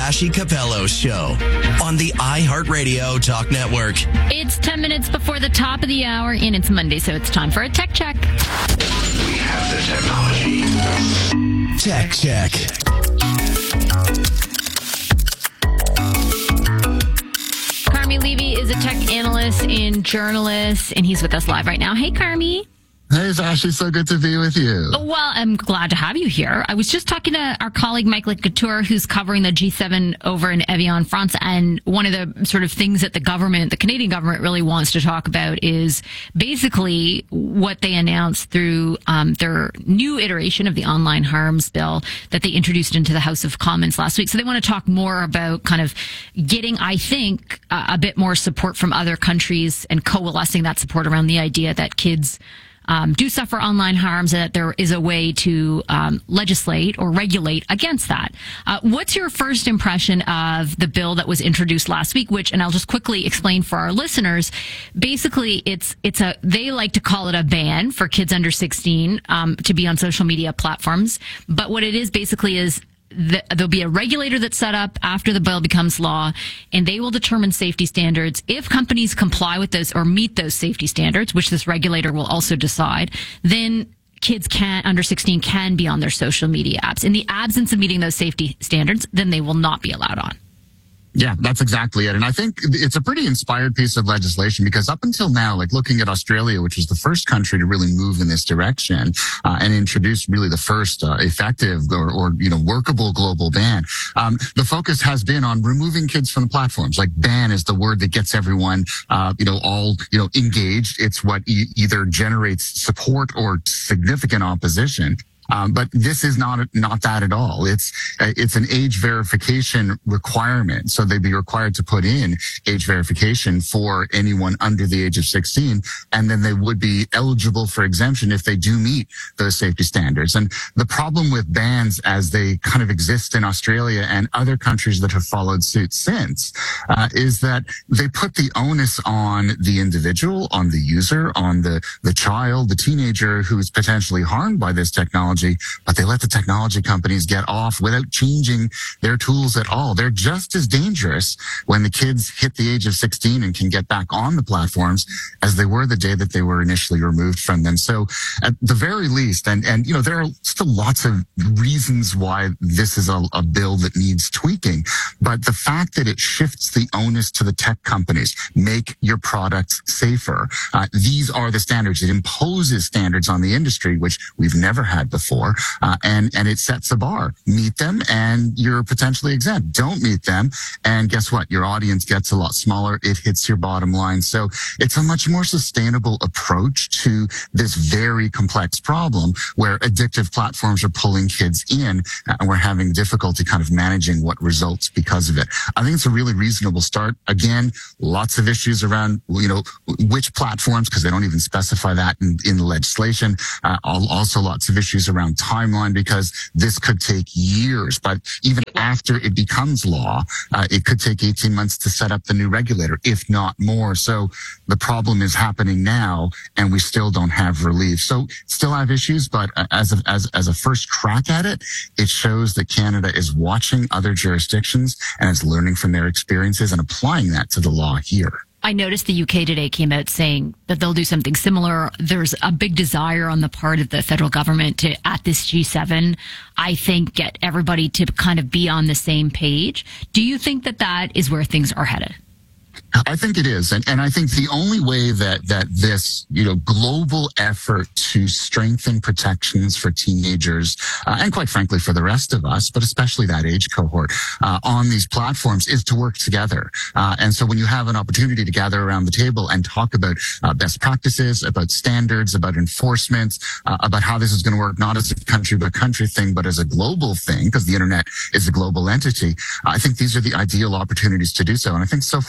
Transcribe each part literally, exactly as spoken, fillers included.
Ashley Capello Show on the iHeartRadio Talk Network. It's ten minutes before the top of the hour, and it's Monday, so it's time for a tech check. We have the technology. Tech check. Carmi Levy is a tech analyst and journalist, and he's with us live right now. Hey, Carmi. Hey, it's Ashley. So good to be with you. Well, I'm glad to have you here. I was just talking to our colleague, Mike Couture, who's covering the G seven over in Evian, France. And one of the sort of things that the government, the Canadian government really wants to talk about is basically what they announced through um, their new iteration of the online harms bill that they introduced into the House of Commons last week. So they want to talk more about kind of getting, I think, uh, a bit more support from other countries and coalescing that support around the idea that kids Um, do suffer online harms, and that there is a way to um, legislate or regulate against that. Uh, what's your first impression of the bill that was introduced last week? Which, and I'll just quickly explain for our listeners. Basically, it's it's a they like to call it a ban for kids under sixteen um, to be on social media platforms. But what it is basically is The, there'll be a regulator that's set up after the bill becomes law, and they will determine safety standards. If companies comply with those or meet those safety standards, which this regulator will also decide, then kids can under sixteen can be on their social media apps. In the absence of meeting those safety standards, then they will not be allowed on. Yeah, that's exactly it. And I think it's a pretty inspired piece of legislation because up until now, like looking at Australia, which was the first country to really move in this direction uh, and introduce really the first uh, effective or, or, you know, workable global ban, um, the focus has been on removing kids from the platforms. Like ban is the word that gets everyone, uh, you know, all, you know, engaged. It's what e- either generates support or significant opposition. Um, but this is not not that at all. It's it's an age verification requirement. So they'd be required to put in age verification for anyone under the age of sixteen, and then they would be eligible for exemption if they do meet those safety standards. And the problem with bans as they kind of exist in Australia and other countries that have followed suit since uh, is that they put the onus on the individual, on the user, on the the child, the teenager who is potentially harmed by this technology. But they let the technology companies get off without changing their tools at all. They're just as dangerous when the kids hit the age of sixteen and can get back on the platforms as they were the day that they were initially removed from them. So at the very least, and, and you know, there are still lots of reasons why this is a, a bill that needs tweaking. But the fact that it shifts the onus to the tech companies, make your products safer. Uh, these are the standards. It imposes standards on the industry, which we've never had before. For, uh, and, and it sets a bar. Meet them and you're potentially exempt. Don't meet them. And guess what? Your audience gets a lot smaller. It hits your bottom line. So it's a much more sustainable approach to this very complex problem where addictive platforms are pulling kids in uh, and we're having difficulty kind of managing what results because of it. I think it's a really reasonable start. Again, lots of issues around, you know, which platforms, because they don't even specify that in, in the legislation. Uh, also lots of issues around around timeline because this could take years, but even after it becomes law, uh, it could take eighteen months to set up the new regulator, if not more. So the problem is happening now and we still don't have relief. So still have issues, but as a, as, as a first crack at it, it shows that Canada is watching other jurisdictions and is learning from their experiences and applying that to the law here. I noticed the U K today came out saying that they'll do something similar. There's a big desire on the part of the federal government to, at this G seven, I think, get everybody to kind of be on the same page. Do you think that that is where things are headed? I think it is. And, and I think the only way that, that this, you know, global effort to strengthen protections for teenagers, uh, and quite frankly for the rest of us, but especially that age cohort, uh, on these platforms is to work together. Uh, and so when you have an opportunity to gather around the table and talk about uh, best practices, about standards, about enforcement, uh, about how this is going to work, not as a country by country thing, but as a global thing, because the internet is a global entity, I think these are the ideal opportunities to do so. And I think so far, just by my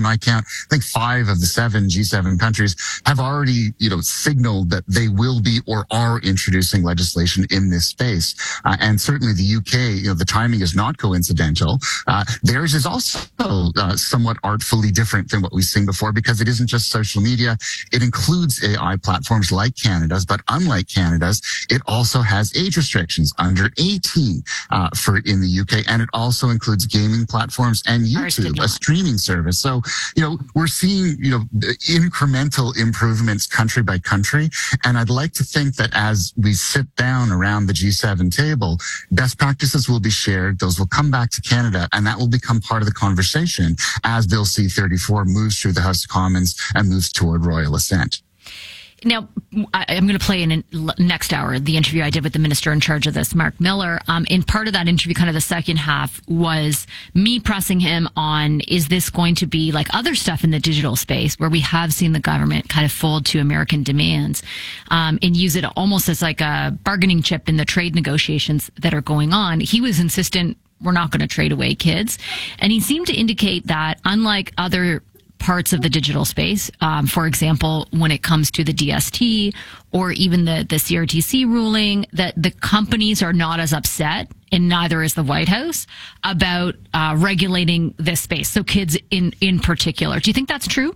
my count, I think five of the seven G seven countries have already, you know, signaled that they will be or are introducing legislation in this space. Uh, and certainly the U K, you know, the timing is not coincidental. Uh, theirs is also uh, somewhat artfully different than what we've seen before because it isn't just social media. It includes A I platforms like Canada's, but unlike Canada's, it also has age restrictions under eighteen uh, for in the U K, and it also includes gaming platforms and YouTube, a streaming service. So, you know, we're seeing, you know, incremental improvements country by country, and I'd like to think that as we sit down around the G seven table, best practices will be shared. Those will come back to Canada, and that will become part of the conversation as Bill C thirty-four moves through the House of Commons and moves toward royal assent. Now, I'm going to play in next hour the interview I did with the minister in charge of this, Mark Miller. Um, in part of that interview, kind of the second half, was me pressing him on, is this going to be like other stuff in the digital space where we have seen the government kind of fold to American demands um, and use it almost as like a bargaining chip in the trade negotiations that are going on? He was insistent we're not going to trade away kids. And he seemed to indicate that unlike other parts of the digital space, um, for example, when it comes to the D S T or even the, the C R T C ruling, that the companies are not as upset, and neither is the White House, about uh, regulating this space. So kids in, in particular. Do you think that's true?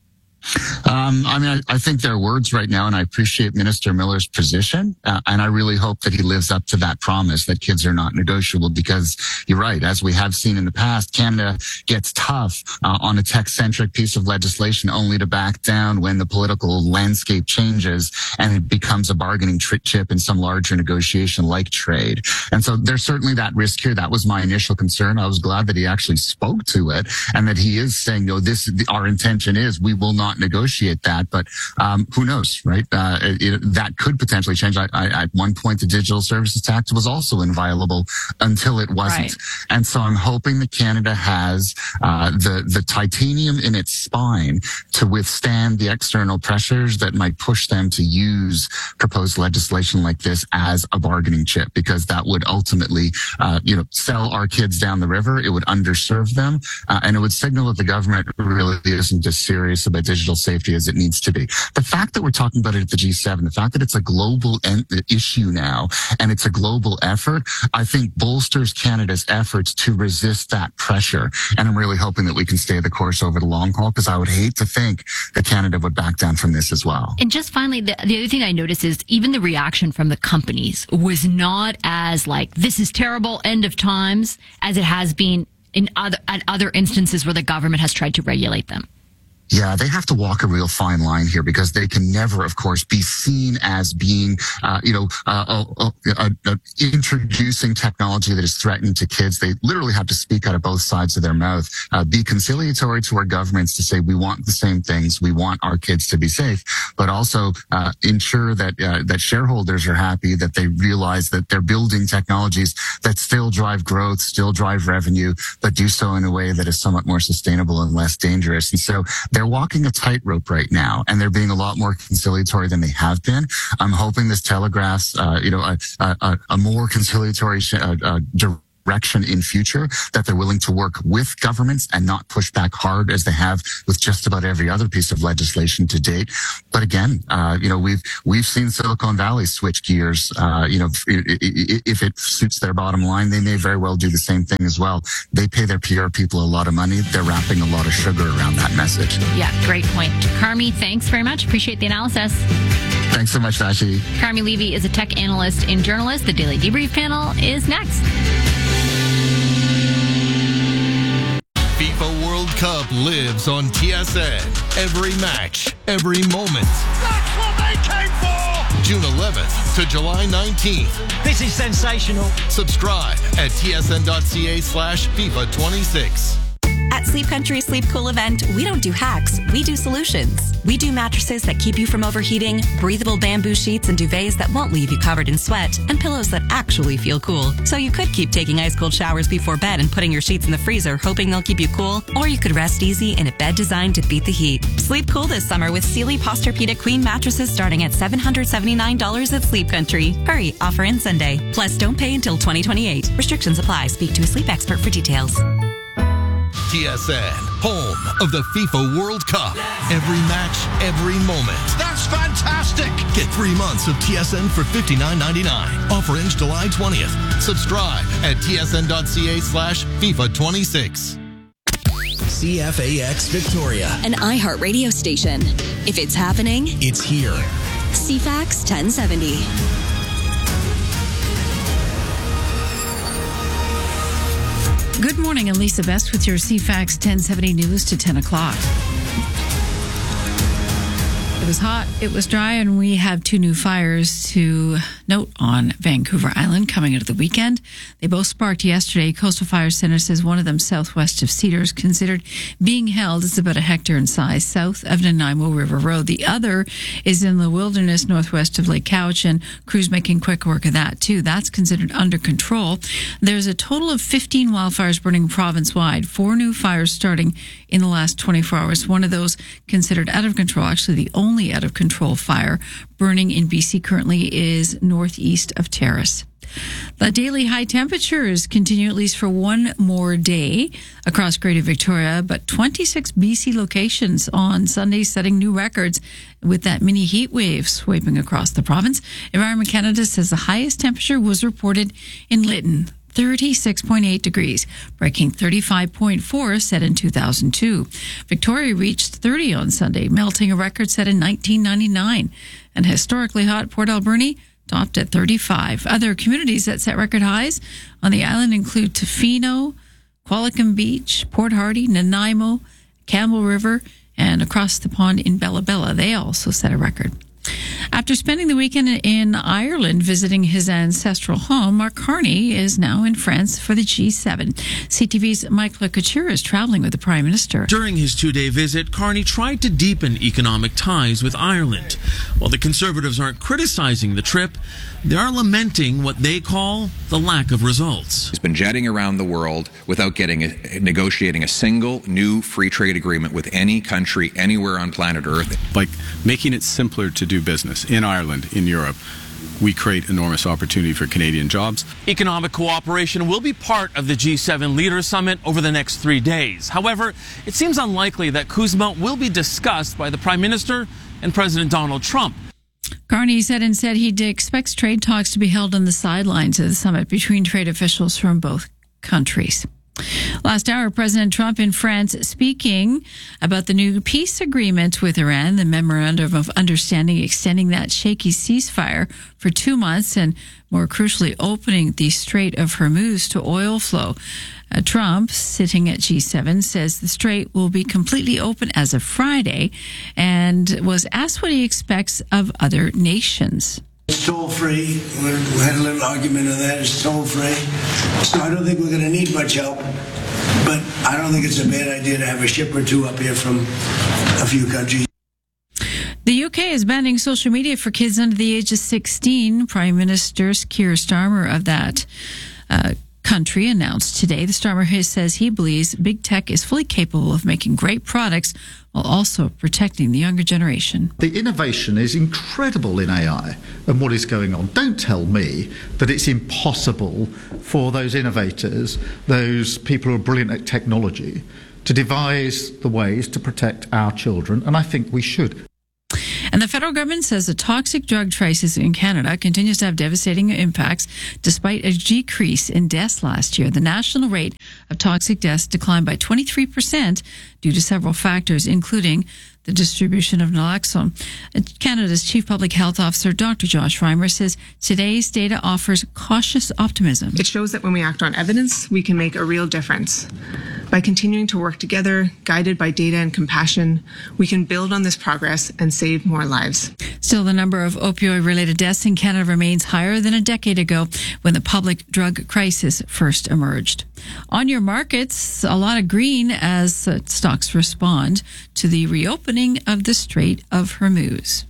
Um, I mean, I, I think there are words right now, and I appreciate Minister Miller's position, uh, and I really hope that he lives up to that promise that kids are not negotiable, because you're right. As we have seen in the past, Canada gets tough uh, on a tech-centric piece of legislation only to back down when the political landscape changes and it becomes a bargaining trick chip in some larger negotiation like trade. And so there's certainly that risk here. That was my initial concern. I was glad that he actually spoke to it and that he is saying, no, this, our intention is we will not negotiate that, but um, who knows, right? Uh, it, that could potentially change. I, I, at one point, the digital services tax was also inviolable until it wasn't. Right. And so I'm hoping that Canada has uh, the, the titanium in its spine to withstand the external pressures that might push them to use proposed legislation like this as a bargaining chip, because that would ultimately, uh, you know, sell our kids down the river. It would underserve them, uh, and it would signal that the government really isn't as serious about digital safety as it needs to be. The fact that we're talking about it at the G seven, the fact that it's a global en- issue now and it's a global effort, I think bolsters Canada's efforts to resist that pressure. And I'm really hoping that we can stay the course over the long haul, because I would hate to think that Canada would back down from this as well. And just finally, the, the other thing I noticed is even the reaction from the companies was not as like, this is terrible, end of times, as it has been in other, at other instances where the government has tried to regulate them. Yeah, they have to walk a real fine line here, because they can never, of course, be seen as being, uh, you know, uh, uh, uh, uh, introducing technology that is threatening to kids. They literally have to speak out of both sides of their mouth, uh, be conciliatory to our governments to say we want the same things, we want our kids to be safe, but also uh, ensure that uh, that shareholders are happy, that they realize that they're building technologies that still drive growth, still drive revenue, but do so in a way that is somewhat more sustainable and less dangerous. And so they're walking a tightrope right now, and they're being a lot more conciliatory than they have been. I'm hoping this telegraphs, uh, you know, a, a, a more conciliatory uh, uh, direction in future, that they're willing to work with governments and not push back hard as they have with just about every other piece of legislation to date. But again, uh, you know, we've we've seen Silicon Valley switch gears. Uh, you know, if it suits their bottom line, they may very well do the same thing as well. They pay their P R people a lot of money. They're wrapping a lot of sugar around that message. Yeah, great point. Carmi, thanks very much. Appreciate the analysis. Thanks so much, Vashi. Carmi Levy is a tech analyst and journalist. The Daily Debrief panel is next. FIFA World Cup lives on T S N. Every match, every moment. That's what they came for! June eleventh to July nineteenth. This is sensational. Subscribe at tsn.ca slash FIFA 26. At Sleep Country Sleep Cool event, we don't do hacks, we do solutions. We do mattresses that keep you from overheating, breathable bamboo sheets and duvets that won't leave you covered in sweat, and pillows that actually feel cool. So you could keep taking ice cold showers before bed and putting your sheets in the freezer hoping they'll keep you cool, or you could rest easy in a bed designed to beat the heat. Sleep cool this summer with Sealy Posturepedic Queen mattresses starting at seven hundred seventy-nine dollars at Sleep Country. Hurry, offer ends Sunday. Plus, don't pay until twenty twenty-eight. Restrictions apply. Speak to a sleep expert for details. T S N, home of the FIFA World Cup. Every match, every moment. That's fantastic. Get three months of T S N for fifty-nine ninety-nine. Offer ends July twentieth. Subscribe at tsn.ca slash FIFA 26. C F A X Victoria. An iHeart radio station. If it's happening, It's here. C FAX ten seventy. Good morning, I'm Lisa Best with your C FAX ten seventy news to ten o'clock. It was hot, it was dry, and we have two new fires to note on Vancouver Island coming out of the weekend. They both sparked yesterday. Coastal Fire Center says one of them southwest of Cedars, considered being held, is about a hectare in size, south of Nanaimo River Road. The other is in the wilderness northwest of Lake Couch, and crews making quick work of that too. That's considered under control. There's a total of fifteen wildfires burning province-wide, four new fires starting in the last twenty-four hours. One of those considered out of control, actually the only out of control fire burning in B C currently is northeast of Terrace. The daily high temperatures continue at least for one more day across Greater Victoria, but twenty-six B C locations on Sunday setting new records with that mini heat wave sweeping across the province. Environment Canada says the highest temperature was reported in Lytton, thirty-six point eight degrees, breaking thirty-five point four set in two thousand two. Victoria reached thirty on Sunday, melting a record set in nineteen ninety-nine. And historically hot Port Alberni topped at thirty-five. Other communities that set record highs on the island include Tofino, Qualicum Beach, Port Hardy, Nanaimo, Campbell River, and across the pond in Bella Bella. They also set a record. After spending the weekend in Ireland visiting his ancestral home, Mark Carney is now in France for the G seven. C T V's Michael Couture is traveling with the Prime Minister. During his two-day visit, Carney tried to deepen economic ties with Ireland. While the Conservatives aren't criticizing the trip, they are lamenting what they call the lack of results. He's been jetting around the world without getting a, negotiating a single new free trade agreement with any country anywhere on planet Earth. Like making it simpler to do business in Ireland, in Europe, we create enormous opportunity for Canadian jobs. Economic cooperation will be part of the G seven Leaders Summit over the next three days. However, it seems unlikely that CUSMA will be discussed by the Prime Minister and President Donald Trump. Carney said instead he expects trade talks to be held on the sidelines of the summit between trade officials from both countries. Last hour, President Trump in France speaking about the new peace agreement with Iran, the memorandum of understanding extending that shaky ceasefire for two months and, more crucially, opening the Strait of Hormuz to oil flow. Uh, Trump, sitting at G seven, says the strait will be completely open as of Friday and was asked what he expects of other nations. It's toll-free. We had a little argument on that. It's toll-free. So I don't think we're going to need much help. But I don't think it's a bad idea to have a ship or two up here from a few countries. The U K is banning social media for kids under the age of sixteen. Prime Minister Keir Starmer of that uh, country announced today. The Starmer says he believes big tech is fully capable of making great products while also protecting the younger generation. The innovation is incredible in A I and what is going on. Don't tell me that it's impossible for those innovators, those people who are brilliant at technology, to devise the ways to protect our children, and I think we should. And the federal government says the toxic drug crisis in Canada continues to have devastating impacts despite a decrease in deaths last year. The national rate of toxic deaths declined by twenty-three percent due to several factors, including the distribution of naloxone. Canada's Chief Public Health Officer, Doctor Josh Reimer, says today's data offers cautious optimism. It shows that when we act on evidence, we can make a real difference. By continuing to work together, guided by data and compassion, we can build on this progress and save more lives. Still, the number of opioid-related deaths in Canada remains higher than a decade ago when the public drug crisis first emerged. On your markets, a lot of green as uh, stocks respond to the reopening of the Strait of Hormuz.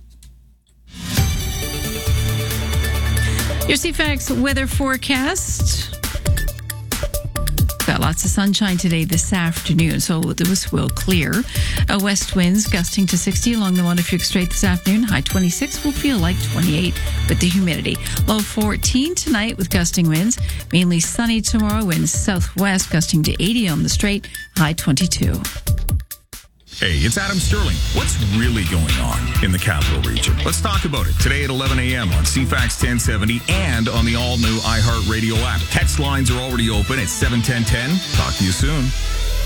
Your C FAX weather forecast. We've got lots of sunshine today this afternoon, so this will clear. Uh, west winds gusting to sixty along the Montefiore Strait this afternoon. High twenty-six will feel like twenty-eight with the humidity. Low fourteen tonight with gusting winds. Mainly sunny tomorrow. Winds southwest gusting to eighty on the Strait. High twenty-two. Hey, it's Adam Sterling. What's really going on in the Capital Region? Let's talk about it today at eleven a.m. on C FAX ten seventy and on the all-new iHeartRadio app. Text lines are already open at seven ten ten. Talk to you soon.